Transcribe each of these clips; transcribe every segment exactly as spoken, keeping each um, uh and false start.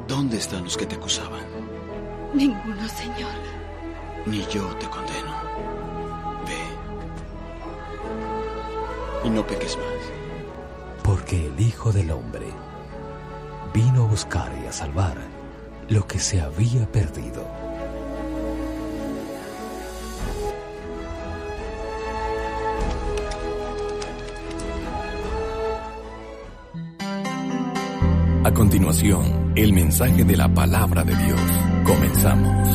¿Dónde están los que te acusaban? Ninguno, Señor. Ni yo te condeno. Ve. Y no peques más. Porque el Hijo del Hombre vino a buscar y a salvar lo que se había perdido. A continuación, el mensaje de la palabra de Dios. Comenzamos.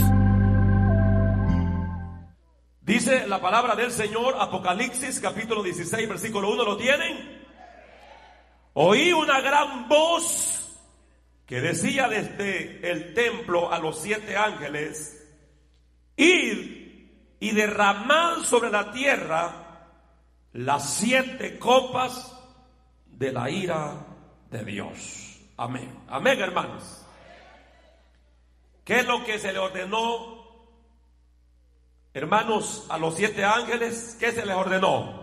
Dice la palabra del Señor, Apocalipsis capítulo dieciséis, versículo uno, ¿lo tienen? Oí una gran voz que decía desde el templo a los siete ángeles: id y derramad sobre la tierra las siete copas de la ira de Dios. Amén. Amén, hermanos. ¿Qué es lo que se le ordenó, hermanos, a los siete ángeles? ¿Qué se les ordenó?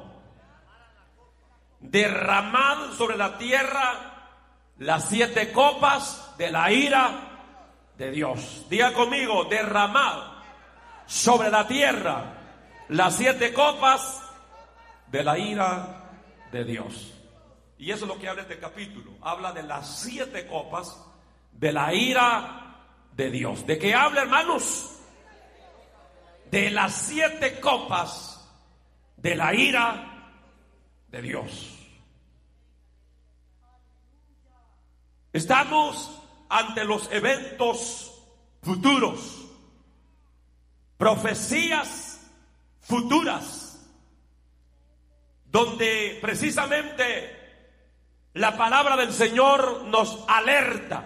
Derramad sobre la tierra las siete copas de la ira de Dios. Diga conmigo: derramad sobre la tierra las siete copas de la ira de Dios. Y eso es lo que habla este capítulo. Habla de las siete copas de la ira de Dios. ¿De qué habla, hermanos? De las siete copas de la ira de Dios. Estamos ante los eventos futuros, profecías futuras, donde precisamente la palabra del Señor nos alerta.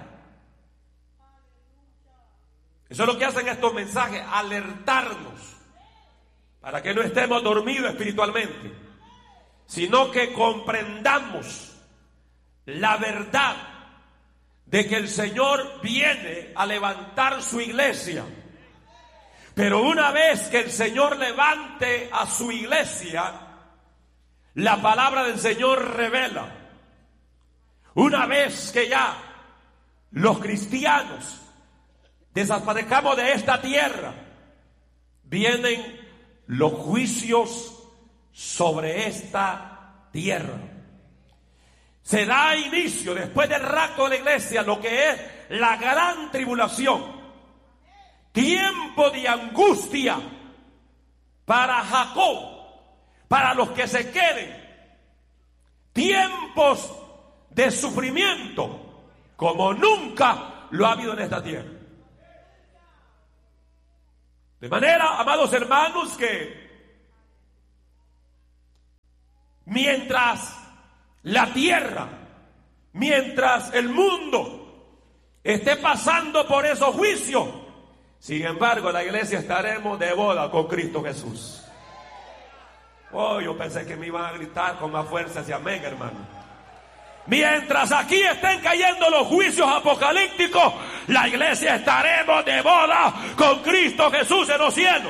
Eso es lo que hacen estos mensajes, alertarnos, para que no estemos dormidos espiritualmente, sino que comprendamos la verdad de que el Señor viene a levantar su iglesia. Pero una vez que el Señor levante a su iglesia, la palabra del Señor revela: una vez que ya los cristianos desaparezcamos de esta tierra, vienen los juicios sobre esta tierra. Se da inicio, después del rapto de la iglesia, lo que es la gran tribulación. Tiempo de angustia para Jacob, para los que se queden. Tiempos de sufrimiento como nunca lo ha habido en esta tierra. De manera, amados hermanos, que mientras la tierra, mientras el mundo esté pasando por esos juicios, sin embargo, la iglesia estaremos de boda con Cristo Jesús. Oh, yo pensé que me iban a gritar con más fuerza hacia amén, hermano. Mientras aquí estén cayendo los juicios apocalípticos, la iglesia estaremos de boda con Cristo Jesús en los cielos.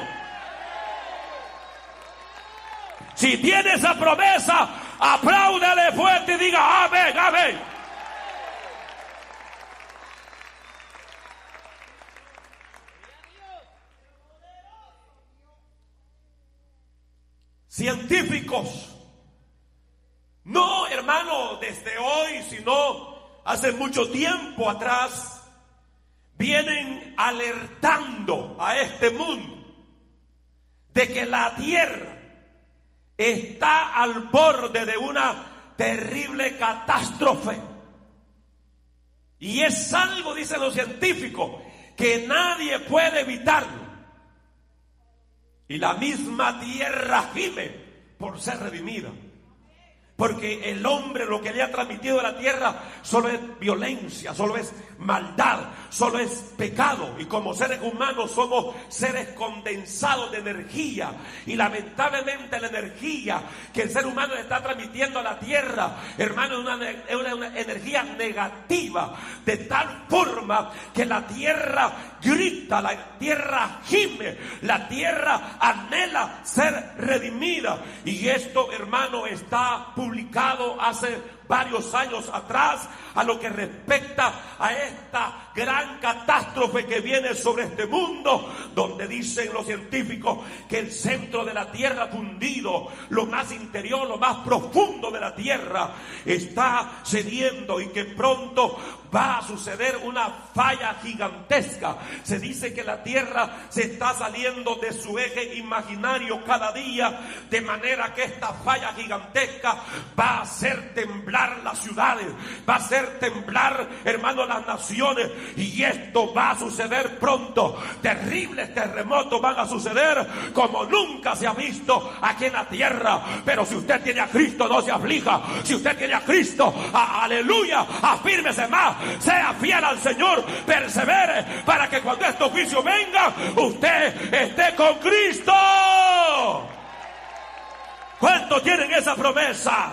Si tiene esa promesa, apláudale fuerte y diga amén, amén. Científicos, no, hermano, desde hoy, sino hace mucho tiempo atrás, vienen alertando a este mundo de que la tierra está al borde de una terrible catástrofe. Y es algo, dicen los científicos, que nadie puede evitarlo. Y la misma tierra gime por ser redimida. Porque el hombre lo que le ha transmitido a la tierra solo es violencia, solo es maldad, solo es pecado. Y como seres humanos somos seres condensados de energía. Y lamentablemente la energía que el ser humano le está transmitiendo a la tierra, hermano, es una, es una, una energía negativa. De tal forma que la tierra grita, la tierra gime, la tierra anhela ser redimida. Y esto, hermano, está publicado hace varios años atrás a lo que respecta a esta gran catástrofe que viene sobre este mundo, donde dicen los científicos que el centro de la tierra fundido, lo más interior, lo más profundo de la tierra, está cediendo y que pronto va a suceder una falla gigantesca. Se dice que la tierra se está saliendo de su eje imaginario cada día, de manera que esta falla gigantesca va a hacer temblar las ciudades, va a hacer temblar, hermanos, las naciones, y esto va a suceder pronto. Terribles terremotos van a suceder como nunca se ha visto aquí en la tierra. Pero si usted tiene a Cristo, no se aflija. Si usted tiene a Cristo, a, aleluya, afírmese más, sea fiel al Señor, persevere, para que cuando estos juicios vengan, usted esté con Cristo. ¿Cuántos tienen esa promesa?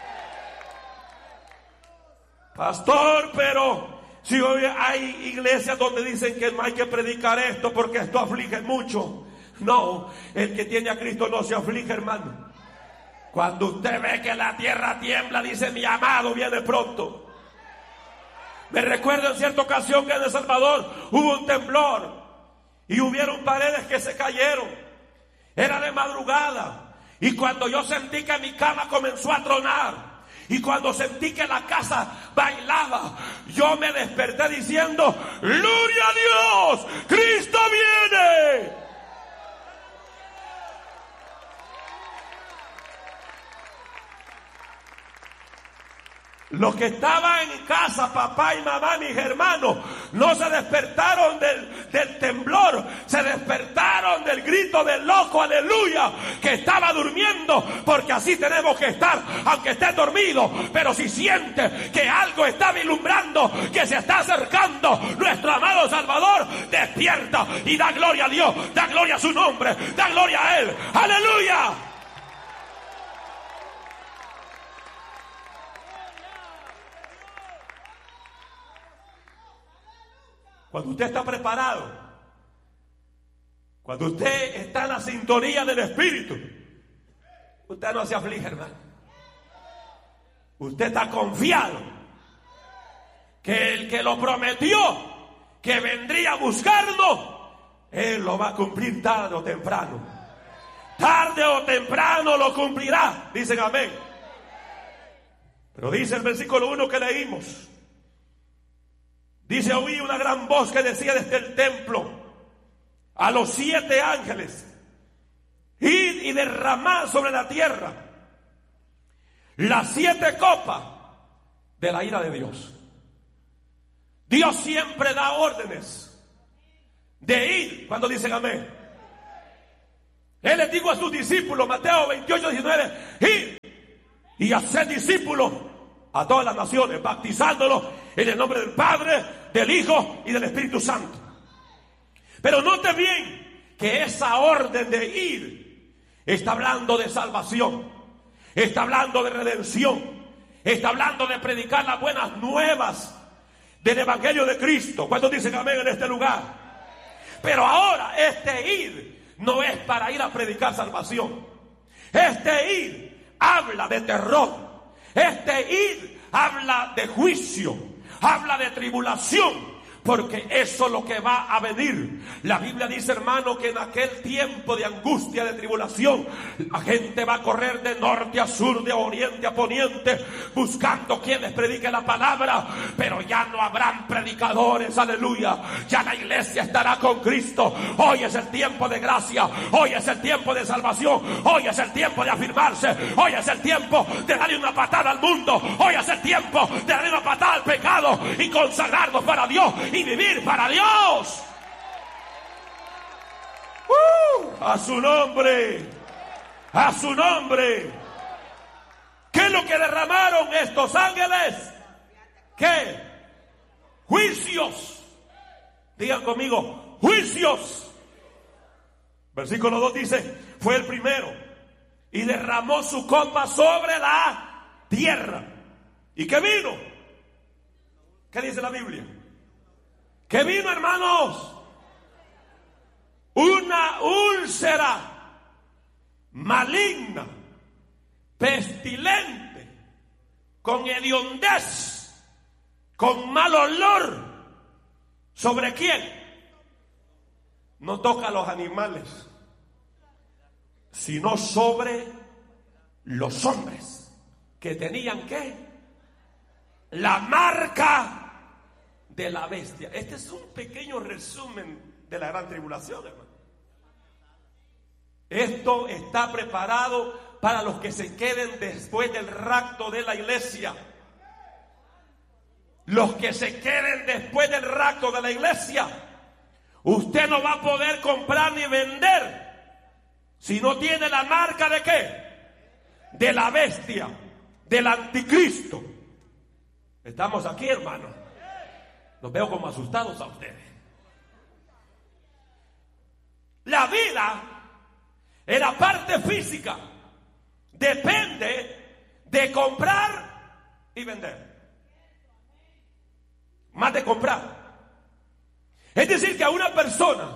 Pastor, pero si hoy hay iglesias donde dicen que no hay que predicar esto porque esto aflige mucho. No, el que tiene a Cristo no se aflige, hermano. Cuando usted ve que la tierra tiembla, dice: mi amado viene pronto. Me recuerdo en cierta ocasión que en El Salvador hubo un temblor y hubieron paredes que se cayeron. Era de madrugada y cuando yo sentí que mi cama comenzó a tronar, y cuando sentí que la casa bailaba, yo me desperté diciendo: ¡gloria a Dios! ¡Cristo viene! Los que estaban en casa, papá y mamá, mis hermanos, no se despertaron del, del temblor, se despertaron del grito del loco, aleluya, que estaba durmiendo, porque así tenemos que estar, aunque esté dormido. Pero si siente que algo está vislumbrando, que se está acercando nuestro amado Salvador, despierta y da gloria a Dios, da gloria a su nombre, da gloria a Él, aleluya. Cuando usted está preparado, cuando usted está en la sintonía del Espíritu, usted no se aflige, hermano. Usted está confiado que el que lo prometió, que vendría a buscarnos, Él lo va a cumplir tarde o temprano. Tarde o temprano lo cumplirá, dicen amén. Pero dice el versículo uno que leímos. Dice: oí una gran voz que decía desde el templo a los siete ángeles: id y derramad sobre la tierra las siete copas de la ira de Dios. Dios siempre da órdenes de ir, cuando dicen amén. Él les dijo a sus discípulos, Mateo veintiocho, diecinueve: id y haced discípulos a todas las naciones, bautizándolos en el nombre del Padre, del Hijo y del Espíritu Santo. Pero note bien que esa orden de ir está hablando de salvación, está hablando de redención, está hablando de predicar las buenas nuevas del Evangelio de Cristo. ¿Cuántos dicen amén en este lugar? Pero ahora este ir no es para ir a predicar salvación. Este ir habla de terror. Este ir habla de juicio, habla de tribulación, porque eso es lo que va a venir. La Biblia dice, hermano, que en aquel tiempo de angustia, de tribulación, la gente va a correr de norte a sur, de oriente a poniente, buscando quien les predique la palabra. Pero ya no habrán predicadores, aleluya. Ya la iglesia estará con Cristo. Hoy es el tiempo de gracia, hoy es el tiempo de salvación, hoy es el tiempo de afirmarse, hoy es el tiempo de darle una patada al mundo, hoy es el tiempo de darle una patada al pecado y consagrarnos para Dios y vivir para Dios. Uh, a su nombre, a su nombre. ¿Qué es lo que derramaron estos ángeles? ¿Qué? Juicios. Digan conmigo, juicios. Versículo dos dice: fue el primero y derramó su copa sobre la tierra. ¿Y qué vino? ¿Qué dice la Biblia? ¿Qué vino, hermanos? Una úlcera maligna, pestilente, con hediondez, con mal olor. ¿Sobre quién? No toca a los animales, sino sobre los hombres que tenían ¿qué? La marca de la bestia. Este es un pequeño resumen de la gran tribulación, hermano. Esto está preparado para los que se queden después del rapto de la iglesia. Los que se queden después del rapto de la iglesia, usted no va a poder comprar ni vender si no tiene la marca de ¿qué? De la bestia, del anticristo. Estamos aquí, hermanos. Los veo como asustados a ustedes. La vida en la parte física depende de comprar y vender. Más de comprar. Es decir, que a una persona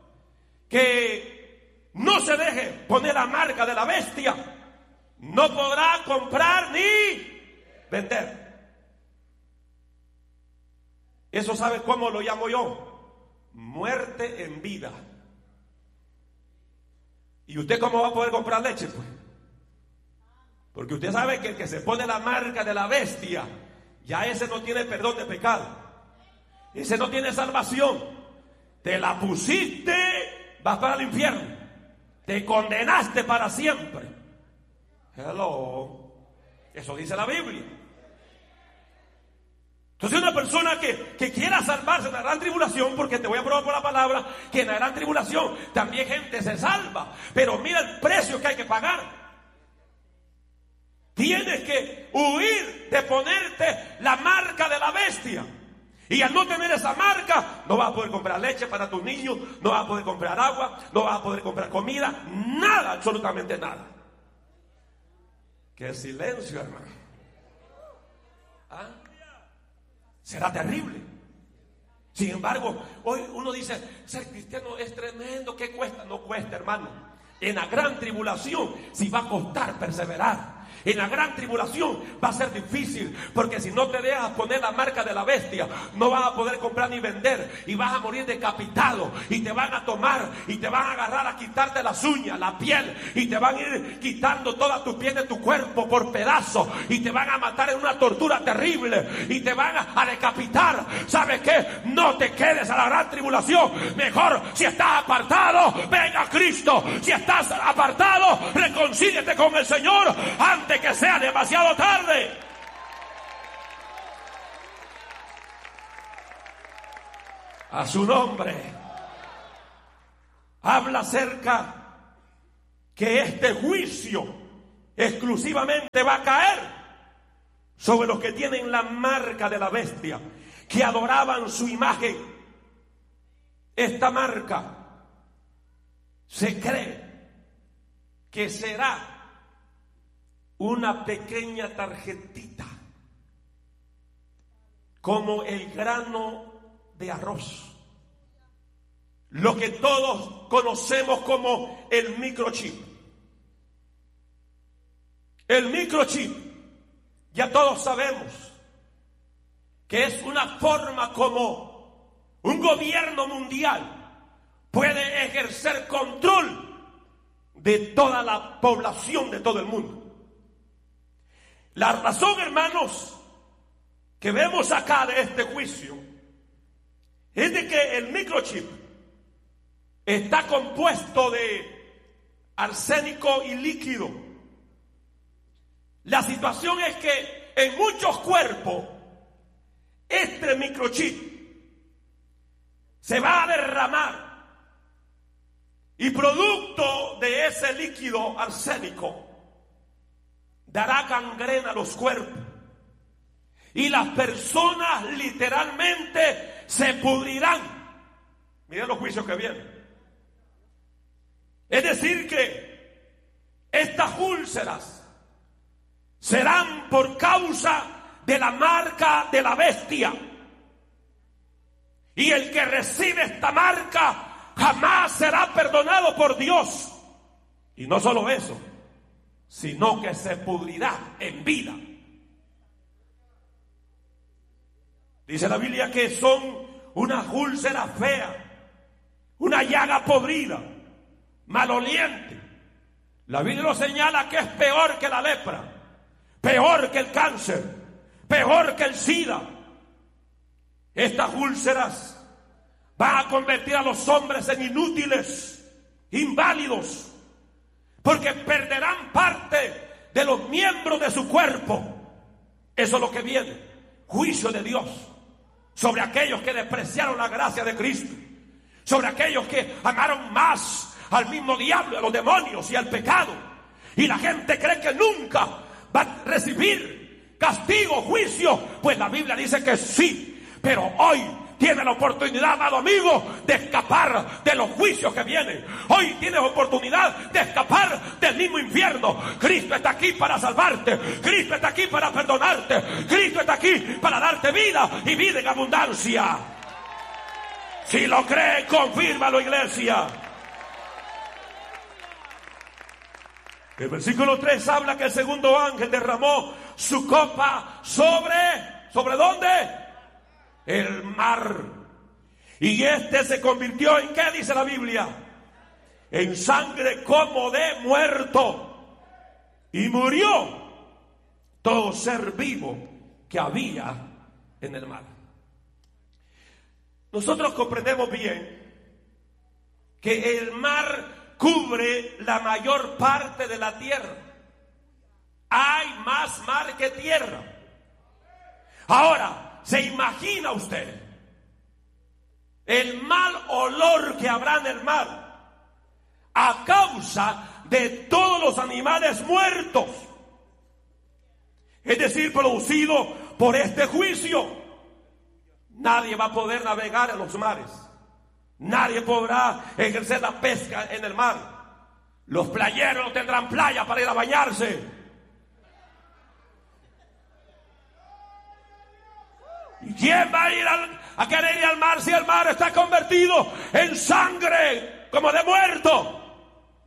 que no se deje poner la marca de la bestia no podrá comprar ni vender. Eso, ¿sabe cómo lo llamo yo? Muerte en vida. ¿Y usted cómo va a poder comprar leche, pues? Porque usted sabe que el que se pone la marca de la bestia, ya ese no tiene perdón de pecado. Ese no tiene salvación. Te la pusiste, vas para el infierno. Te condenaste para siempre. Hello. Eso dice la Biblia. Entonces una persona que, que quiera salvarse en la gran tribulación, porque te voy a probar por la palabra que en la gran tribulación también gente se salva, pero mira el precio que hay que pagar. Tienes que huir de ponerte la marca de la bestia. Y al no tener esa marca, no vas a poder comprar leche para tus niños, no vas a poder comprar agua, no vas a poder comprar comida, nada, absolutamente nada. ¡Qué silencio, hermano! ¿Ah? Será terrible. Sin embargo, hoy uno dice, ser cristiano es tremendo, ¿qué cuesta? No cuesta, hermano. En la gran tribulación sí va a costar perseverar. En la gran tribulación va a ser difícil, porque si no te dejas poner la marca de la bestia, no vas a poder comprar ni vender, y vas a morir decapitado, y te van a tomar, y te van a agarrar a quitarte las uñas, la piel, y te van a ir quitando toda tu piel de tu cuerpo por pedazos, y te van a matar en una tortura terrible, y te van a, a decapitar. ¿Sabes qué? No te quedes a la gran tribulación. Mejor, si estás apartado, venga a Cristo. Si estás apartado, reconcíliate con el Señor antes que sea demasiado tarde. A su nombre. Habla acerca que este juicio exclusivamente va a caer sobre los que tienen la marca de la bestia, que adoraban su imagen. Esta marca se cree que será una pequeña tarjetita, como el grano de arroz, lo que todos conocemos como el microchip. El microchip, ya todos sabemos que es una forma como un gobierno mundial puede ejercer control de toda la población de todo el mundo. La razón, hermanos, que vemos acá de este juicio es de que el microchip está compuesto de arsénico y líquido. La situación es que en muchos cuerpos este microchip se va a derramar, y producto de ese líquido arsénico dará gangrena a los cuerpos, y las personas literalmente se pudrirán. Miren los juicios que vienen. Es decir que estas úlceras serán por causa de la marca de la bestia, y el que recibe esta marca jamás será perdonado por Dios. Y no solo eso, sino que se pudrirá en vida. Dice la Biblia que son una úlcera fea, una llaga podrida, maloliente. La Biblia lo señala que es peor que la lepra, peor que el cáncer, peor que el SIDA. Estas úlceras van a convertir a los hombres en inútiles, inválidos, porque perderán parte de los miembros de su cuerpo. Eso es lo que viene, juicio de Dios sobre aquellos que despreciaron la gracia de Cristo, sobre aquellos que amaron más al mismo diablo, a los demonios y al pecado. Y la gente cree que nunca va a recibir castigo, juicio. Pues la Biblia dice que sí, pero hoy tiene la oportunidad, amado amigo, de escapar de los juicios que vienen. Hoy tienes oportunidad de escapar del mismo infierno. Cristo está aquí para salvarte. Cristo está aquí para perdonarte. Cristo está aquí para darte vida y vida en abundancia. Si lo crees, confírmalo, iglesia. El versículo tres habla que el segundo ángel derramó su copa sobre... ¿Sobre dónde? El mar. Y este se convirtió en, ¿qué dice la Biblia? En sangre como de muerto. Y murió todo ser vivo que había en el mar. Nosotros comprendemos bien que el mar cubre la mayor parte de la tierra. Hay más mar que tierra. Ahora, ¿se imagina usted el mal olor que habrá en el mar a causa de todos los animales muertos? Es decir, producido por este juicio. Nadie va a poder navegar en los mares. Nadie podrá ejercer la pesca en el mar. Los playeros no tendrán playa para ir a bañarse. ¿Y quién va a ir al, a querer ir al mar si el mar está convertido en sangre como de muerto?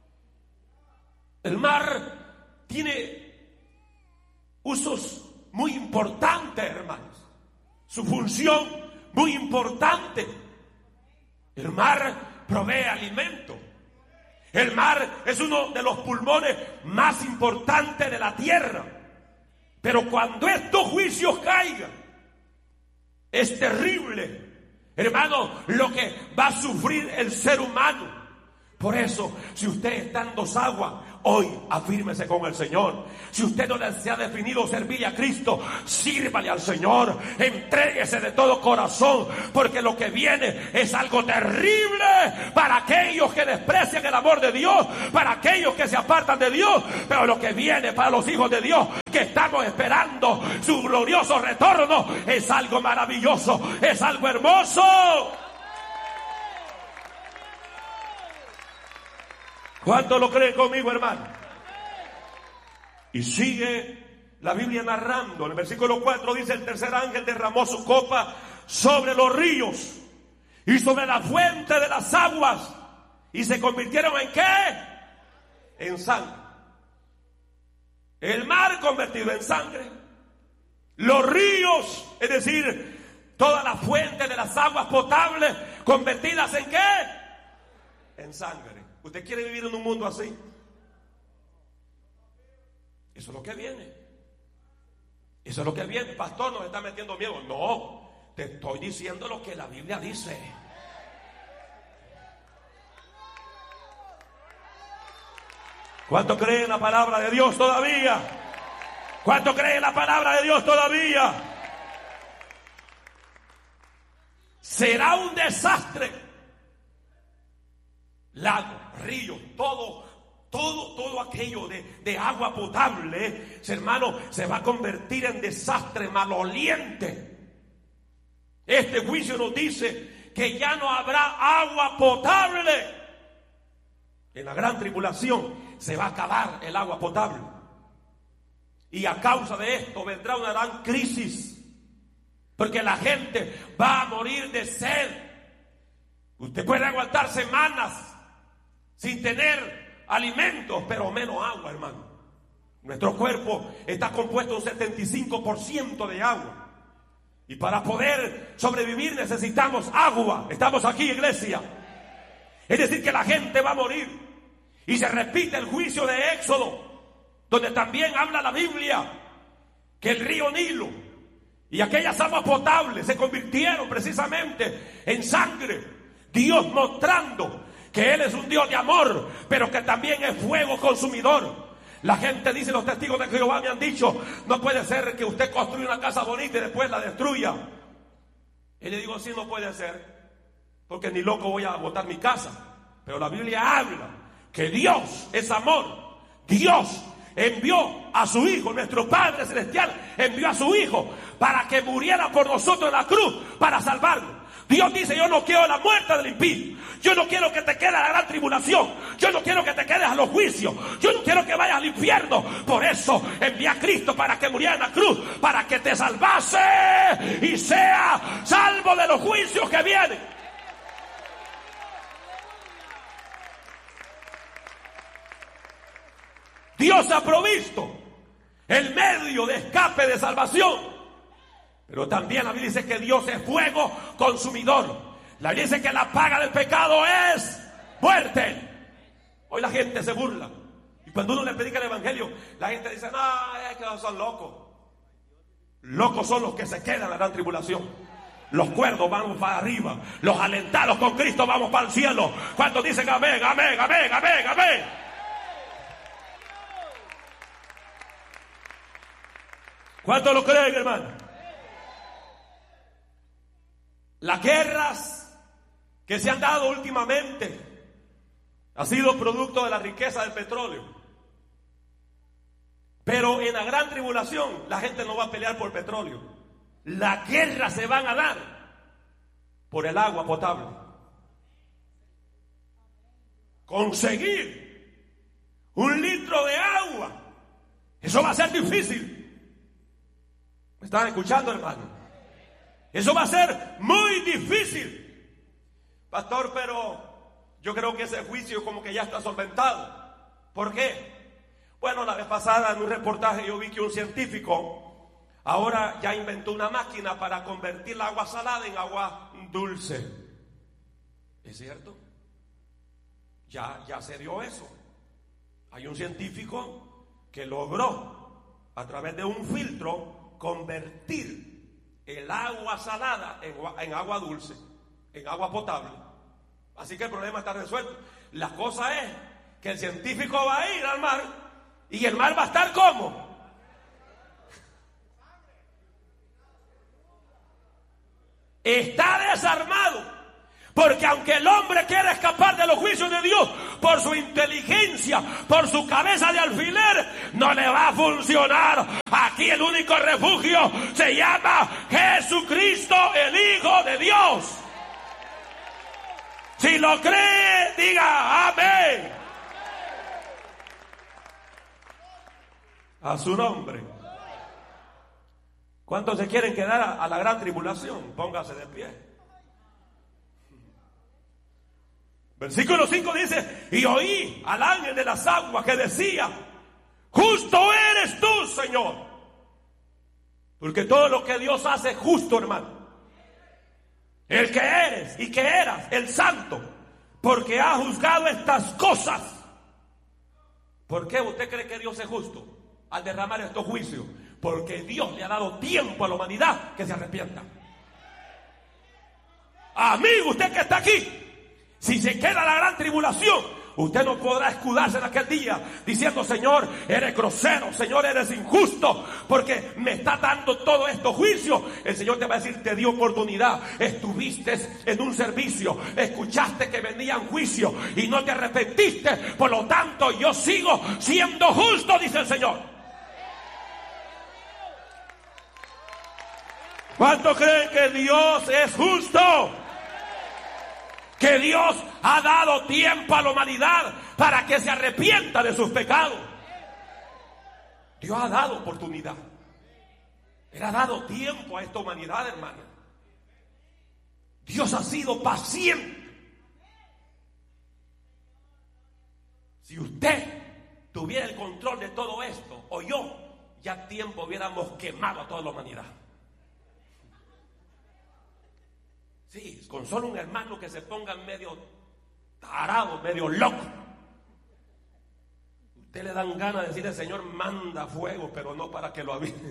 El mar tiene usos muy importantes, hermanos. Su función muy importante. El mar provee alimento. El mar es uno de los pulmones más importantes de la tierra. Pero cuando estos juicios caigan, es terrible, hermano, lo que va a sufrir el ser humano. Por eso, si usted está en dos aguas, hoy afírmese con el Señor. Si usted no se ha definido servirle a Cristo, sírvale al Señor, entréguese de todo corazón, porque lo que viene es algo terrible para aquellos que desprecian el amor de Dios, para aquellos que se apartan de Dios. Pero lo que viene para los hijos de Dios, que estamos esperando su glorioso retorno, es algo maravilloso, es algo hermoso. ¿Cuánto lo creen conmigo, hermano? Y sigue la Biblia narrando. En el versículo cuatro dice: el tercer ángel derramó su copa sobre los ríos y sobre la fuente de las aguas, y se convirtieron en ¿qué? En sangre. El mar convertido en sangre. Los ríos, es decir, toda la fuente de las aguas potables convertidas en ¿qué? En sangre. ¿Usted quiere vivir en un mundo así? Eso es lo que viene. Eso es lo que viene. Pastor, nos está metiendo miedo. No, te estoy diciendo lo que la Biblia dice. ¿Cuánto creen en la palabra de Dios todavía? ¿Cuánto creen en la palabra de Dios todavía? Será un desastre. Lago, río, todo, todo, todo aquello de, de agua potable, hermano, se va a convertir en desastre maloliente. Este juicio nos dice que ya no habrá agua potable. En la gran tribulación se va a acabar el agua potable. Y a causa de esto vendrá una gran crisis, porque la gente va a morir de sed. Usted puede aguantar semanas sin tener alimentos, pero menos agua, hermano. Nuestro cuerpo está compuesto un setenta y cinco por ciento de agua. Y para poder sobrevivir necesitamos agua. Estamos aquí, iglesia. Es decir, que la gente va a morir. Y se repite el juicio de Éxodo, donde también habla la Biblia que el río Nilo y aquellas aguas potables se convirtieron precisamente en sangre. Dios mostrando que Él es un Dios de amor, pero que también es fuego consumidor. La gente dice, los testigos de Jehová me han dicho, no puede ser que usted construya una casa bonita y después la destruya. Y le digo, sí, no puede ser, porque ni loco voy a botar mi casa. Pero la Biblia habla que Dios es amor. Dios envió a su Hijo, nuestro Padre Celestial envió a su Hijo para que muriera por nosotros en la cruz, para salvarnos. Dios dice, yo no quiero la muerte del impío. Yo no quiero que te quede la gran tribulación. Yo no quiero que te quedes a los juicios. Yo no quiero que vayas al infierno. Por eso envié a Cristo para que muriera en la cruz, para que te salvase y sea salvo de los juicios que vienen. Dios ha provisto el medio de escape, de salvación. Pero también la Biblia dice que Dios es fuego consumidor. La Biblia dice que la paga del pecado es muerte. Hoy la gente se burla. Y cuando uno le predica el evangelio, la gente dice, no, es que son locos. Locos son los que se quedan en la gran tribulación. Los cuerdos vamos para arriba. Los alentados con Cristo vamos para el cielo. Cuando dicen amén, amén, amén, amén, amén. ¿Cuántos lo creen, hermano? Las guerras que se han dado últimamente ha sido producto de la riqueza del petróleo. Pero en la gran tribulación la gente no va a pelear por petróleo. Las guerras se van a dar por el agua potable. Conseguir un litro de agua, eso va a ser difícil. ¿Me están escuchando, hermano? Eso va a ser muy difícil. Pastor, pero yo creo que ese juicio como que ya está solventado. ¿Por qué? Bueno, la vez pasada en un reportaje yo vi que un científico ahora ya inventó una máquina para convertir el agua salada en agua dulce. ¿Es cierto? Ya, ya se dio eso. Hay un científico que logró a través de un filtro convertir el agua salada en, en agua dulce, en agua potable. Así que el problema está resuelto. La cosa es que el científico va a ir al mar y el mar va a estar ¿cómo? Está desarmado. Porque aunque el hombre quiera escapar de los juicios de Dios por su inteligencia, por su cabeza de alfiler, no le va a funcionar. Aquí el único refugio se llama Jesucristo, el Hijo de Dios. Si lo cree, diga amén. A su nombre. ¿Cuántos se quieren quedar a, a la gran tribulación? Póngase de pie. Versículo cinco dice, y oí al ángel de las aguas que decía, justo eres tú, Señor. Porque todo lo que Dios hace es justo, hermano. El que eres y que eras, el santo, porque ha juzgado estas cosas. ¿Por qué usted cree que Dios es justo al derramar estos juicios? Porque Dios le ha dado tiempo a la humanidad que se arrepienta. Amigo, usted que está aquí, si se queda la gran tribulación, usted no podrá escudarse en aquel día diciendo, Señor, eres grosero, Señor, eres injusto, porque me está dando todo esto juicio. El Señor te va a decir, te dio oportunidad, estuviste en un servicio, escuchaste que venían juicio y no te arrepentiste, por lo tanto yo sigo siendo justo, dice el Señor. ¿Cuántos creen que Dios es justo? Que Dios ha dado tiempo a la humanidad para que se arrepienta de sus pecados. Dios ha dado oportunidad. Él ha dado tiempo a esta humanidad, hermano. Dios ha sido paciente. Si usted tuviera el control de todo esto, o yo, ya a tiempo hubiéramos quemado a toda la humanidad. Sí, con solo un hermano que se ponga medio tarado, medio loco, usted le dan ganas de decirle: Señor, manda fuego, pero no para que lo avise.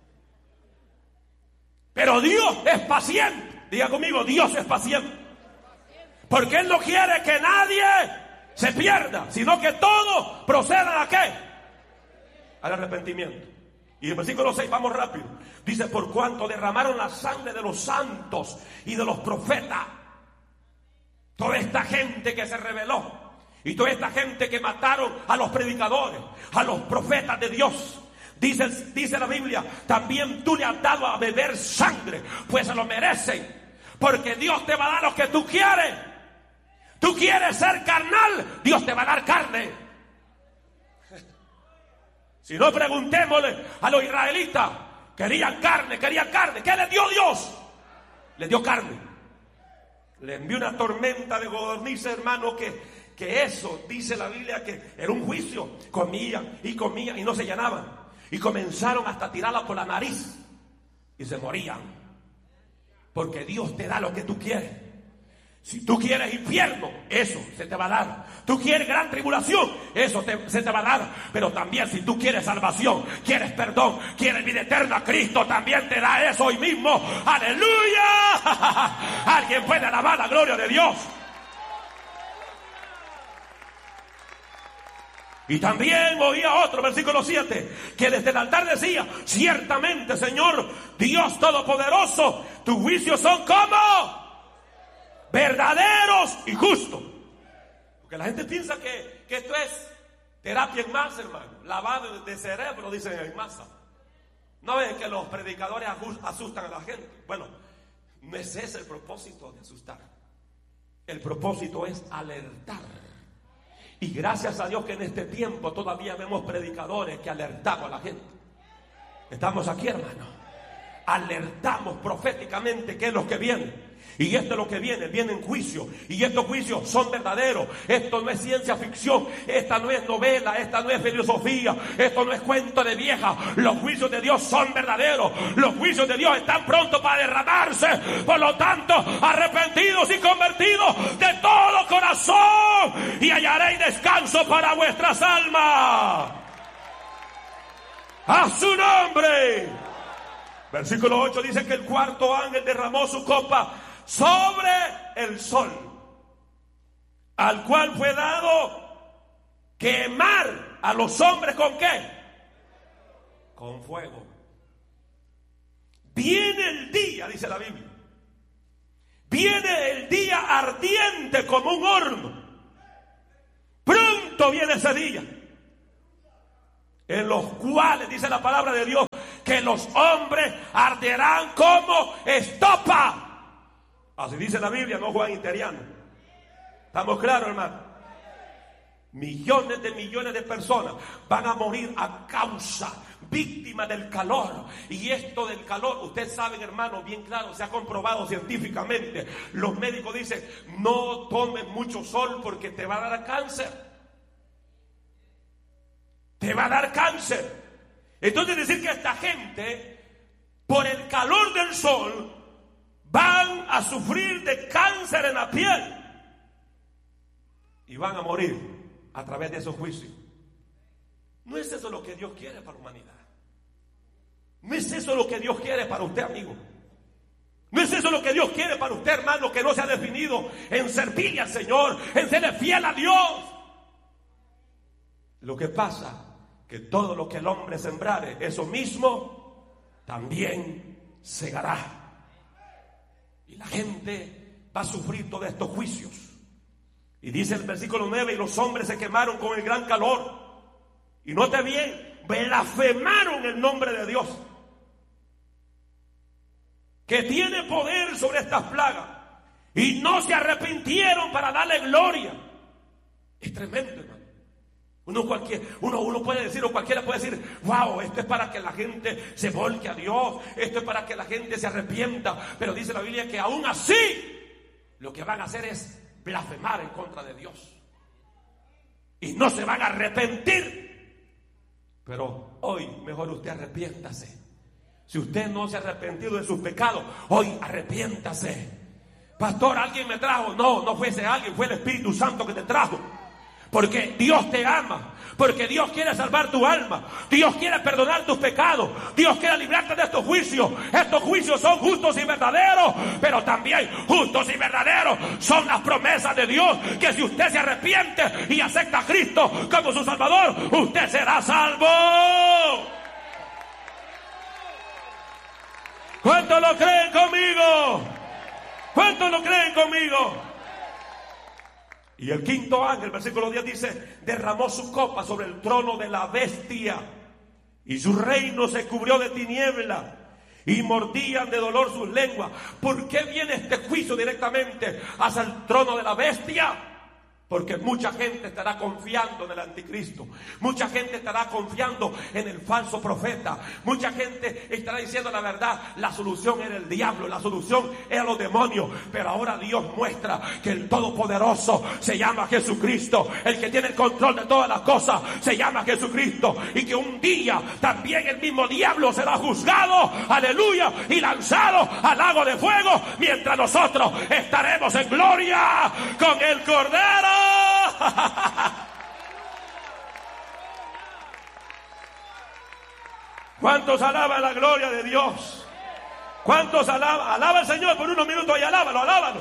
Pero Dios es paciente. Diga conmigo: Dios es paciente. Porque Él no quiere que nadie se pierda, sino que todos procedan ¿a qué? Al arrepentimiento. Y el versículo seis, vamos rápido. Dice: por cuanto derramaron la sangre de los santos y de los profetas. Toda esta gente que se rebeló y toda esta gente que mataron a los predicadores, a los profetas de Dios. Dice, dice la Biblia: también tú le has dado a beber sangre, pues se lo merecen. Porque Dios te va a dar lo que tú quieres. Tú quieres ser carnal, Dios te va a dar carne. Si no, preguntémosle a los israelitas. Querían carne, querían carne. ¿Qué les dio Dios? Les dio carne. Le envió una tormenta de codornices, hermano, que, que eso, dice la Biblia, que era un juicio. Comían y comían y no se llenaban. Y comenzaron hasta a tirarla por la nariz. Y se morían. Porque Dios te da lo que tú quieres. Si tú quieres infierno, eso se te va a dar. Tú quieres gran tribulación, eso te, se te va a dar. Pero también si tú quieres salvación, quieres perdón, quieres vida eterna, Cristo también te da eso hoy mismo. ¡Aleluya! Alguien puede alabar la gloria de Dios. Y también oía otro, versículo siete, que desde el altar decía: ciertamente, Señor, Dios Todopoderoso, tus juicios son como verdaderos y justos. Porque la gente piensa que, que esto es terapia en masa, hermano. Lavado de cerebro, dicen en masa. No ven que los predicadores asustan a la gente. Bueno, no es ese el propósito de asustar. El propósito es alertar. Y gracias a Dios que en este tiempo todavía vemos predicadores que alertamos a la gente. Estamos aquí, hermano. Alertamos proféticamente qué es lo que viene. Y esto es lo que viene, viene en juicio. Y estos juicios son verdaderos. Esto no es ciencia ficción. Esta no es novela, esta no es filosofía. Esto no es cuento de vieja. Los juicios de Dios son verdaderos. Los juicios de Dios están prontos para derramarse. Por lo tanto, arrepentidos y convertidos de todo corazón, y hallaréis descanso para vuestras almas. ¡A su nombre! Versículo ocho dice que el cuarto ángel derramó su copa sobre el sol, al cual fue dado quemar a los hombres ¿con qué? Con fuego. Viene el día, dice la Biblia, viene el día ardiente como un horno. Pronto viene ese día, en los cuales, dice la palabra de Dios, que los hombres arderán como estopa. Así dice la Biblia, no Juan Interiano. ¿Estamos claros, hermano? Millones de millones de personas van a morir a causa, víctimas del calor. Y esto del calor, ustedes saben, hermano, bien claro, se ha comprobado científicamente. Los médicos dicen: no tomes mucho sol porque te va a dar cáncer. Te va a dar cáncer. Entonces decir que esta gente, por el calor del sol, van a sufrir de cáncer en la piel y van a morir a través de esos juicios. No es eso lo que Dios quiere para la humanidad. No es eso lo que Dios quiere para usted, amigo. No es eso lo que Dios quiere para usted, hermano, que no se ha definido en servirle al Señor, en serle fiel a Dios. Lo que pasa que todo lo que el hombre sembrare, eso mismo también segará. Y la gente va a sufrir todos estos juicios. Y dice el versículo nueve: y los hombres se quemaron con el gran calor. Y note bien, blasfemaron el nombre de Dios, que tiene poder sobre estas plagas, y no se arrepintieron para darle gloria. Es tremendo, hermano. Uno, cualquier, uno, uno puede decir, o cualquiera puede decir: wow, esto es para que la gente se volque a Dios, esto es para que la gente se arrepienta. Pero dice la Biblia que aún así lo que van a hacer es blasfemar en contra de Dios, y no se van a arrepentir. Pero hoy mejor usted arrepiéntase. Si usted no se ha arrepentido de sus pecados, hoy arrepiéntase. Pastor, alguien me trajo. No, no fue ese alguien, fue el Espíritu Santo que te trajo. Porque Dios te ama. Porque Dios quiere salvar tu alma. Dios quiere perdonar tus pecados. Dios quiere librarte de estos juicios. Estos juicios son justos y verdaderos. Pero también justos y verdaderos son las promesas de Dios. Que si usted se arrepiente y acepta a Cristo como su Salvador, usted será salvo. ¿Cuántos lo creen conmigo? ¿Cuántos lo creen conmigo? Y el quinto ángel, versículo diez dice, derramó su copa sobre el trono de la bestia, y su reino se cubrió de tiniebla, y mordían de dolor sus lenguas. ¿Por qué viene este juicio directamente hacia el trono de la bestia? Porque mucha gente estará confiando en el anticristo. Mucha gente estará confiando en el falso profeta. Mucha gente estará diciendo la verdad. La solución era el diablo. La solución era los demonios. Pero ahora Dios muestra que el Todopoderoso se llama Jesucristo. El que tiene el control de todas las cosas se llama Jesucristo. Y que un día también el mismo diablo será juzgado. Aleluya. Y lanzado al lago de fuego. Mientras nosotros estaremos en gloria con el Cordero. ¿Cuántos alaban la gloria de Dios? ¿Cuántos alaban? Alaba al Señor por unos minutos y alábalo, alábalo.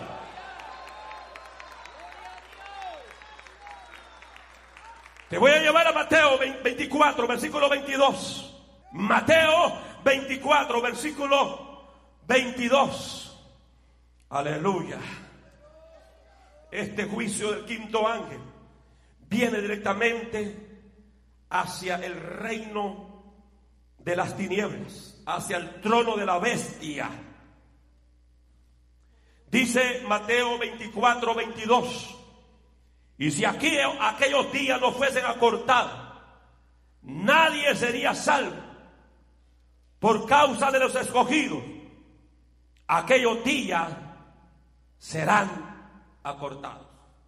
Te voy a llevar a Mateo veinticuatro, versículo veintidós. Mateo veinticuatro, versículo veintidós. Aleluya. Este juicio del quinto ángel viene directamente hacia el reino de las tinieblas, hacia el trono de la bestia. Dice Mateo veinticuatro, veintidós, y si aquí, aquellos días no fuesen acortados, nadie sería salvo por causa de los escogidos. Aquellos días serán acortados.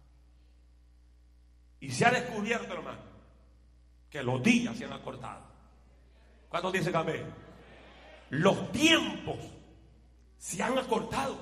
Y se ha descubierto, hermano, que los días se han acortado. ¿Cuántos dicen amén? Los tiempos se han acortado.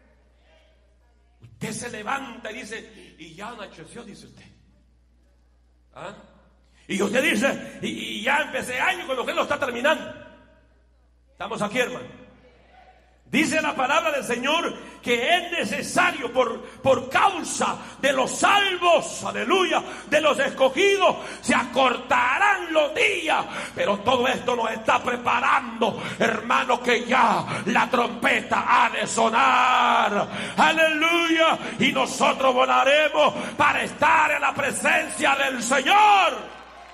Usted se levanta y dice, y ya anocheció, dice usted. ¿Ah? Y usted dice, y, y ya empecé año cuando usted lo está terminando. Estamos aquí, hermano. Dice la palabra del Señor que es necesario por, por causa de los salvos, aleluya, de los escogidos, se acortarán los días. Pero todo esto nos está preparando, hermano, que ya la trompeta ha de sonar, aleluya, y nosotros volaremos para estar en la presencia del Señor.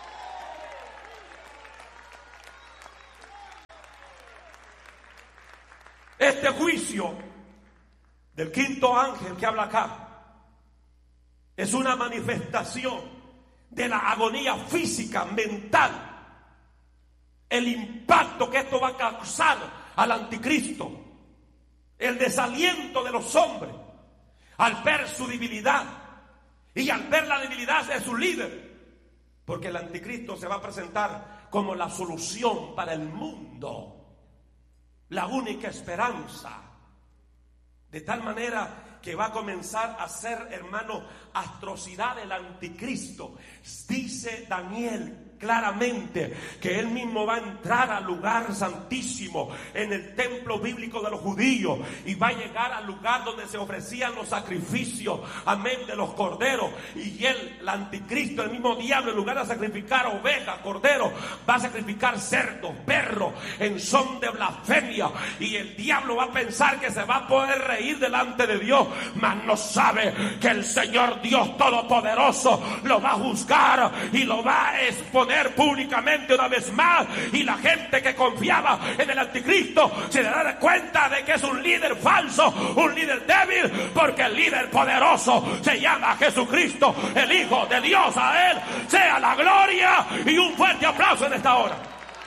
Este juicio del quinto ángel que habla acá es una manifestación de la agonía física, mental, el impacto que esto va a causar al anticristo, el desaliento de los hombres al ver su debilidad y al ver la debilidad de su líder, porque el anticristo se va a presentar como la solución para el mundo, la única esperanza, de tal manera que va a comenzar a hacer, hermano, atrocidad el anticristo. Dice Daniel claramente que él mismo va a entrar al lugar santísimo en el templo bíblico de los judíos y va a llegar al lugar donde se ofrecían los sacrificios, amén, de los corderos. Y él, el anticristo, el mismo diablo, en lugar de sacrificar ovejas, corderos, va a sacrificar cerdos, perros, en son de blasfemia. Y el diablo va a pensar que se va a poder reír delante de Dios, mas no sabe que el Señor Dios Todopoderoso lo va a juzgar y lo va a exponer públicamente una vez más, y la gente que confiaba en el anticristo se dará cuenta de que es un líder falso, un líder débil, porque el líder poderoso se llama Jesucristo, el Hijo de Dios. A él sea la gloria y un fuerte aplauso en esta hora.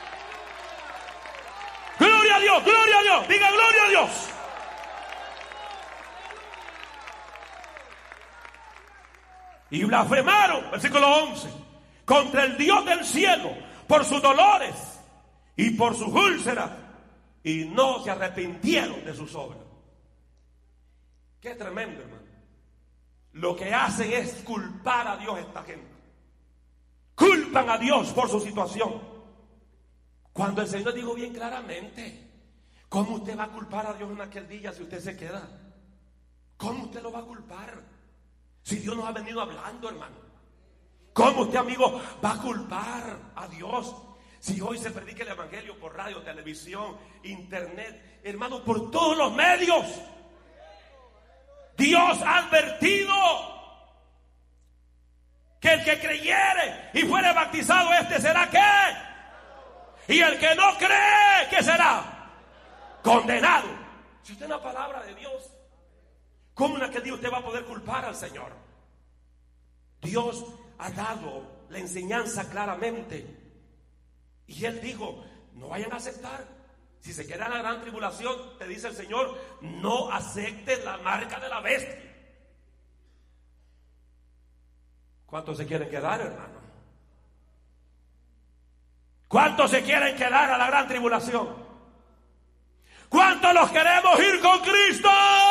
Gloria a Dios, gloria a Dios, diga gloria a Dios. Y blasfemaron, versículo once, contra el Dios del cielo por sus dolores y por sus úlceras, y no se arrepintieron de sus obras. Qué tremendo, hermano. Lo que hacen es culpar a Dios esta gente. Culpan a Dios por su situación. Cuando el Señor dijo bien claramente, ¿cómo usted va a culpar a Dios en aquel día si usted se queda? ¿Cómo usted lo va a culpar? Si Dios nos ha venido hablando, hermano. ¿Cómo usted, amigo, va a culpar a Dios? Si hoy se predica el evangelio por radio, televisión, internet, hermano, por todos los medios. Dios ha advertido que el que creyere y fuere bautizado, este será ¿qué? Y el que no cree, ¿qué será? Condenado. Si usted es una palabra de Dios, ¿cómo en aquel día usted va a poder culpar al Señor? Dios ha dado la enseñanza claramente. Y Él dijo, no vayan a aceptar. Si se queda en la gran tribulación, te dice el Señor, no acepten la marca de la bestia. ¿Cuántos se quieren quedar, hermano? ¿Cuántos se quieren quedar a la gran tribulación? ¿Cuántos los queremos ir con Cristo?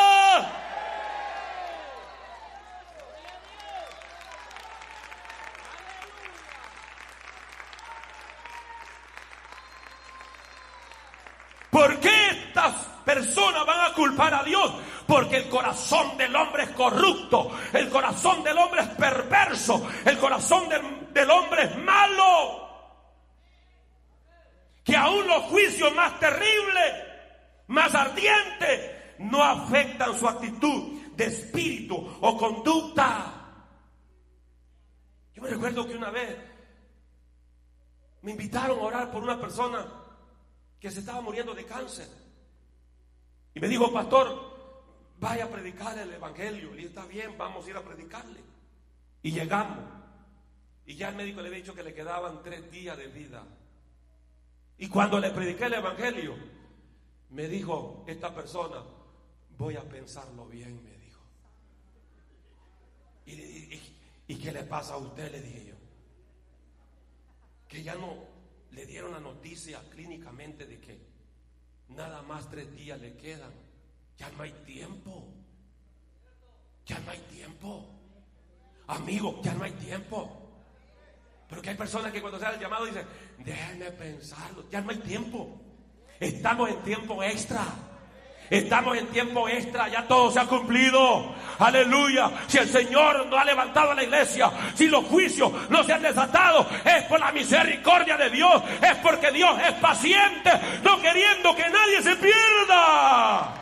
¿Por qué estas personas van a culpar a Dios? Porque el corazón del hombre es corrupto, el corazón del hombre es perverso, el corazón del, del hombre es malo. Que aún los juicios más terribles, más ardientes, no afectan su actitud de espíritu o conducta. Yo me recuerdo que una vez me invitaron a orar por una persona que se estaba muriendo de cáncer. Y me dijo, pastor, vaya a predicar el evangelio. Y está bien, vamos a ir a predicarle. Y llegamos. Y ya el médico le había dicho que le quedaban tres días de vida. Y cuando le prediqué el evangelio, me dijo esta persona, voy a pensarlo bien, me dijo. ¿Y, y, y qué le pasa a usted? Le dije yo. Que ya no le dieron la noticia clínicamente de que nada más tres días le quedan. Ya no hay tiempo. Ya no hay tiempo. Amigo, ya no hay tiempo. Pero que hay personas que cuando se da el llamado dicen, déjenme pensarlo. Ya no hay tiempo. Estamos en tiempo extra. Estamos en tiempo extra, ya todo se ha cumplido. Aleluya. Si el Señor no ha levantado a la iglesia, si los juicios no se han desatado, es por la misericordia de Dios, es porque Dios es paciente, no queriendo que nadie se pierda.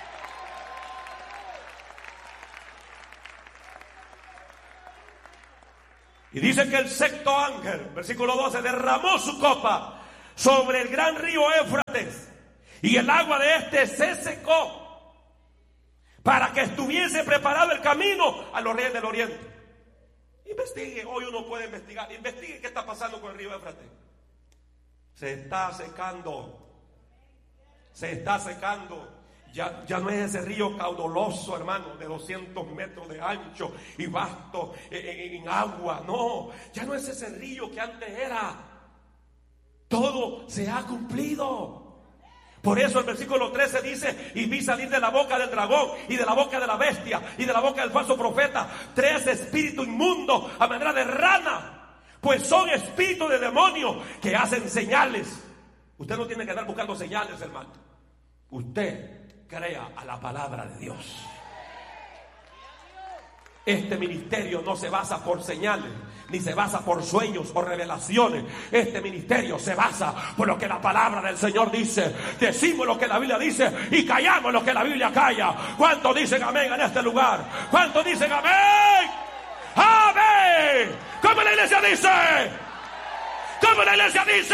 Y dice que el sexto ángel, versículo doce, derramó su copa sobre el gran río Éufrates. Y el agua de este se secó para que estuviese preparado el camino a los reyes del oriente. Investigue, hoy uno puede investigar. Investigue qué está pasando con el río Éufrates. Se está secando. Se está secando. Ya, ya no es ese río caudaloso, hermano, de doscientos metros de ancho y vasto en, en agua. No, ya no es ese río que antes era. Todo se ha cumplido. Por eso el versículo trece dice, y vi salir de la boca del dragón y de la boca de la bestia y de la boca del falso profeta tres espíritus inmundos a manera de rana, pues son espíritus de demonios que hacen señales. Usted no tiene que andar buscando señales, hermano. Usted crea a la palabra de Dios. Este ministerio no se basa por señales, ni se basa por sueños o revelaciones. Este ministerio se basa por lo que la palabra del Señor dice. Decimos lo que la Biblia dice y callamos lo que la Biblia calla. ¿Cuántos dicen amén en este lugar? ¿Cuántos dicen amén? ¡Amén! ¿Cómo la iglesia dice? ¿Cómo la iglesia dice?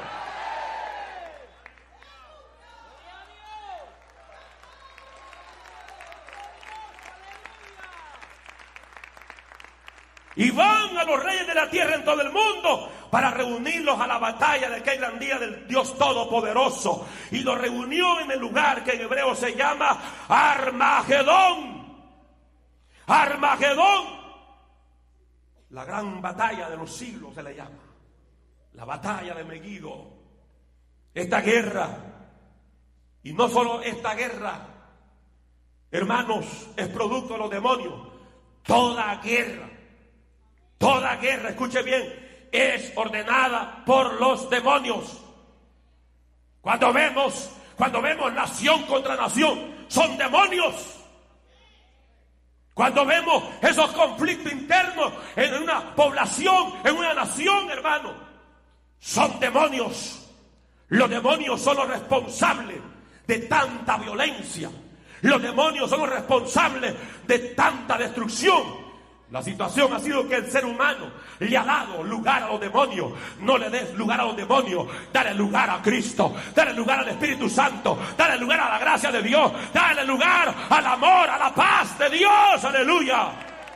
Y van a los reyes de la tierra en todo el mundo para reunirlos a la batalla de aquel gran día del Dios Todopoderoso. Y los reunió en el lugar que en hebreo se llama Armagedón. Armagedón. La gran batalla de los siglos se le llama. La batalla de Megiddo. Esta guerra. Y no solo esta guerra hermanos, es producto de los demonios. Toda guerra, toda guerra, escuche bien, es ordenada por los demonios. Cuando vemos, cuando vemos nación contra nación, son demonios. Cuando vemos esos conflictos internos en una población, en una nación, hermano, son demonios. Los demonios son los responsables de tanta violencia. Los demonios son los responsables de tanta destrucción. La situación ha sido que el ser humano le ha dado lugar a los demonios. No le des lugar a los demonios. Dale lugar a Cristo. Dale lugar al Espíritu Santo. Dale lugar a la gracia de Dios. Dale lugar al amor, a la paz de Dios. Aleluya.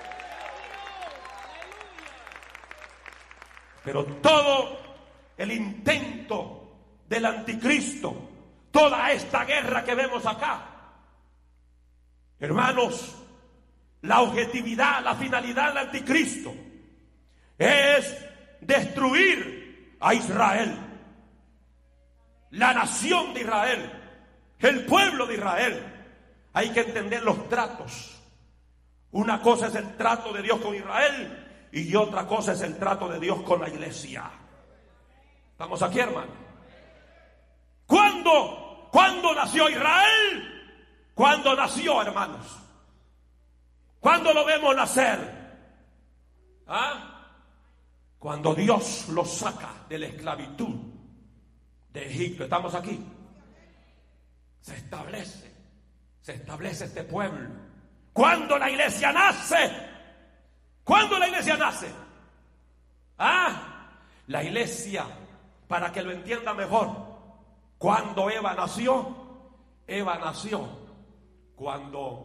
Pero todo el intento del anticristo, toda esta guerra que vemos acá, hermanos, la objetividad, la finalidad del anticristo es destruir a Israel, la nación de Israel, el pueblo de Israel. Hay que entender los tratos. Una cosa es el trato de Dios con Israel y otra cosa es el trato de Dios con la iglesia. ¿Estamos aquí, hermano? ¿Cuándo? ¿Cuándo nació Israel? ¿Cuándo nació, hermanos? ¿Cuándo lo vemos nacer? ¿Ah? Cuando Dios lo saca de la esclavitud de Egipto. ¿Estamos aquí? Se establece, se establece este pueblo. ¿Cuándo la iglesia nace? ¿Cuándo la iglesia nace? ¿Ah? La iglesia, para que lo entienda mejor, cuando Eva nació, Eva nació cuando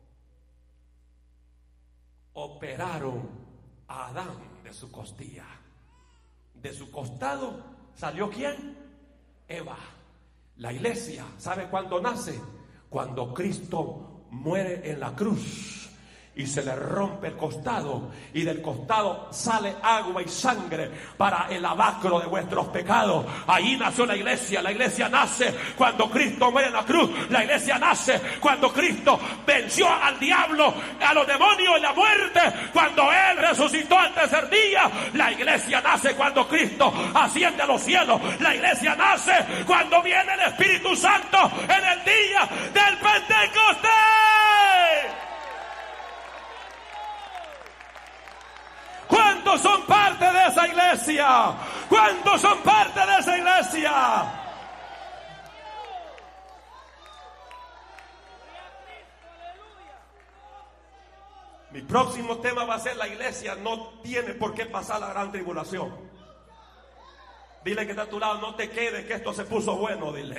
operaron a Adán de su costilla. De su costado salió ¿quién? Eva. La iglesia, ¿sabe cuándo nace? Cuando Cristo muere en la cruz y se le rompe el costado y del costado sale agua y sangre para el lavacro de vuestros pecados. Ahí nació la iglesia. La iglesia nace cuando Cristo muere en la cruz. La iglesia nace cuando Cristo venció al diablo, a los demonios y la muerte, cuando Él resucitó al tercer día. La iglesia nace cuando Cristo asciende a los cielos. La iglesia nace cuando viene el Espíritu Santo en el día del Pentecostés. ¿Cuántos son parte de esa iglesia? ¿Cuántos son parte de esa iglesia? Mi próximo tema va a ser: la iglesia no tiene por qué pasar la gran tribulación. Dile que está a tu lado: no te quedes, que esto se puso bueno, dile.